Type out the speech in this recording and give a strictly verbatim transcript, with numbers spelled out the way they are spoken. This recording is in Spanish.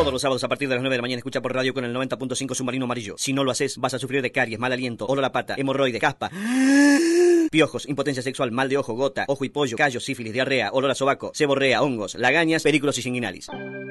Todos los sábados a partir de las nueve de la mañana escucha por radio con el noventa punto cinco Submarino Amarillo. Si no lo haces, vas a sufrir de caries, mal aliento, olor a pata, hemorroide, caspa, piojos, impotencia sexual, mal de ojo, gota, ojo y pollo, callos, sífilis, diarrea, olor a sobaco, seborrea, hongos, lagañas, perículos y sanguinales.